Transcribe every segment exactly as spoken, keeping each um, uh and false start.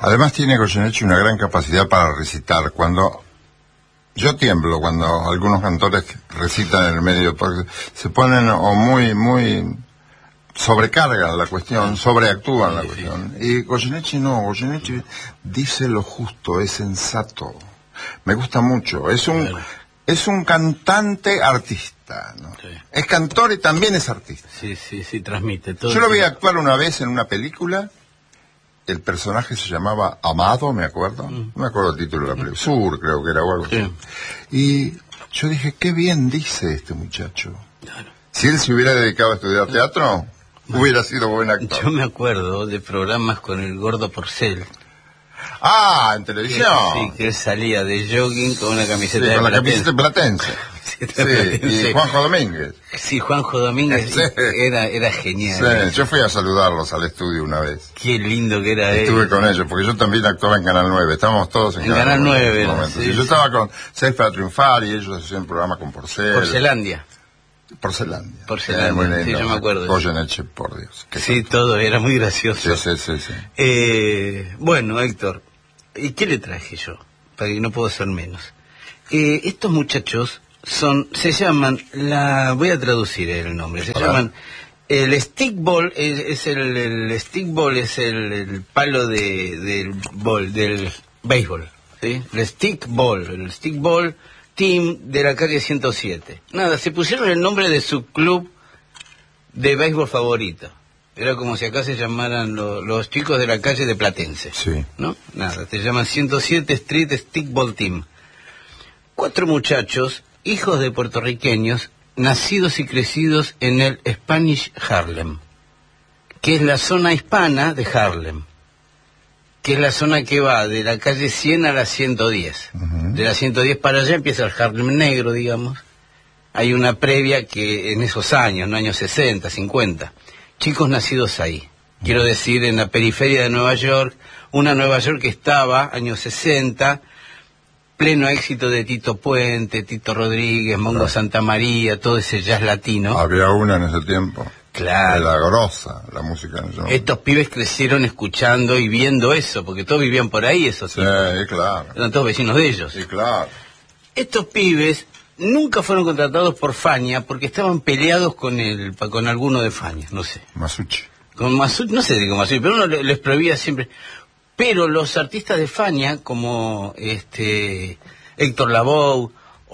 Además tiene Goyeneche una gran capacidad para recitar. Cuando yo tiemblo cuando algunos cantores recitan en el medio, porque se ponen o muy, muy sobrecargan la cuestión, sobreactúan sí, la cuestión. Sí. Y Goyeneche no, Goyeneche dice lo justo, es sensato. Me gusta mucho. Es un, bueno. es un cantante artista, ¿no? Sí. Es cantor y también es artista. Sí, sí, sí, transmite todo. Yo lo vi actuar una vez en una película. El personaje se llamaba Amado, me acuerdo. Mm. No me acuerdo el título de la película. Sur, creo que era o algo así. Sí. Y yo dije, qué bien dice este muchacho. Claro. Si él se hubiera dedicado a estudiar teatro, bueno, hubiera sido buen actor. Yo me acuerdo de programas con el Gordo Porcel. Ah, en televisión. Que, sí, que él salía de jogging con una camiseta sí, de con platense. la camiseta platense. Sí, y Juanjo Domínguez. Sí, Juanjo Domínguez sí. era, era genial. Sí, yo fui a saludarlos al estudio una vez. Qué lindo que era él. Estuve con ellos, porque yo también actuaba en Canal nueve. Estábamos todos en, en Canal, Canal nueve. nueve sí, sí. Yo estaba con Seis para Triunfar y ellos hacían un programa con Porcel. Porcelandia. Porcelandia. Porcelandia, sí, muy lindo. Sí, yo me acuerdo. Goyeneche, por Dios. Sí, tanto. Todo, era muy gracioso. Sí, sí, sí. sí. Eh, bueno, Héctor, ¿y qué le traje yo? Para que no puedo ser menos. Eh, estos muchachos son, se llaman, la voy a traducir el nombre, se Hola. llaman, el stickball, es, es el, el stickball es el, el palo de, del bol, del béisbol, ¿sí? El stickball, el stickball team de la calle ciento siete. Nada, se pusieron el nombre de su club de béisbol favorito. Era como si acá se llamaran lo, los chicos de la calle de Platense. Sí. ¿No? Nada, se llaman ciento siete Street Stickball Team. Cuatro muchachos, hijos de puertorriqueños, nacidos y crecidos en el Spanish Harlem, que es la zona hispana de Harlem, que es la zona que va de la calle cien a la ciento diez. Uh-huh. De la ciento diez para allá empieza el Harlem negro, digamos. Hay una previa que en esos años, en los años sesenta, cincuenta, chicos nacidos ahí. Quiero decir, en la periferia de Nueva York, una Nueva York que estaba, años sesenta, pleno éxito de Tito Puente, Tito Rodríguez, Mongo claro. Santa María, todo ese jazz latino. Había una en ese tiempo. Claro. De la grosa, la música en ese momento. Estos pibes crecieron escuchando y viendo eso, porque todos vivían por ahí, esos sí, tipos. claro. Eran todos vecinos de ellos. Sí, claro. Estos pibes nunca fueron contratados por Fania porque estaban peleados con el con alguno de Fania, no sé. Masucci. Con Masucci, no sé si con Masucci, pero uno les prohibía siempre. Pero los artistas de Fania, como este Héctor Lavoe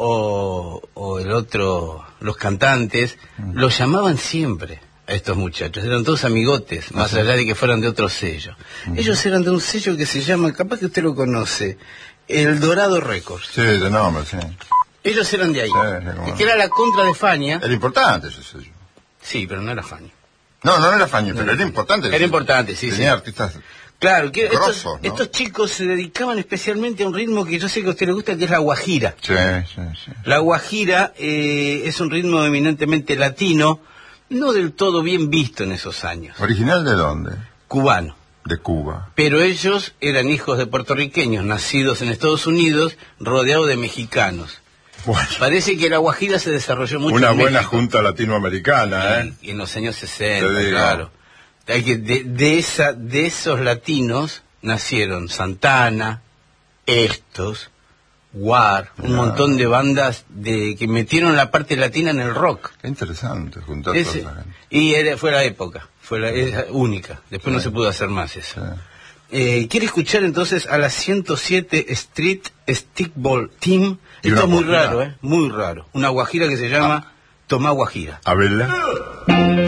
o, o el otro, los cantantes, mm. los llamaban siempre a estos muchachos. Eran todos amigotes, ah, más sí. allá de que fueran de otro sello. Mm. Ellos eran de un sello que se llama, capaz que usted lo conoce, El Dorado Records. Sí, de nombre, sí. Ellos eran de ahí, sí, que era la contra de Fania. Era importante ese sello. Sí, pero no era Fania. No, no era Fania, no pero era importante. Era importante, sí, Tenía sí. artistas claro, que grosos, estos, ¿no? estos chicos se dedicaban especialmente a un ritmo que yo sé que a usted le gusta, que es la guajira. Sí, sí, sí. La guajira eh, es un ritmo eminentemente latino, no del todo bien visto en esos años. ¿Original de dónde? Cubano. De Cuba. Pero ellos eran hijos de puertorriqueños, nacidos en Estados Unidos, rodeados de mexicanos. Bueno. Parece que la guajira se desarrolló mucho Una en buena México. junta latinoamericana, ¿eh? En, en los años sesenta, claro. Hay que, de, de, esa, de esos latinos nacieron Santana, estos, War, un no. montón de bandas de que metieron la parte latina en el rock. Qué interesante juntar Ese, toda esa gente. Y era, fue la época, fue la es única. Después sí. no se pudo hacer más eso. Sí. Eh, ¿Quiere escuchar entonces a la ciento siete Street Stickball Team? Esto es muy guajira. raro, ¿eh? Muy raro. Una guajira que se llama ah. Tomá Guajira. A verla.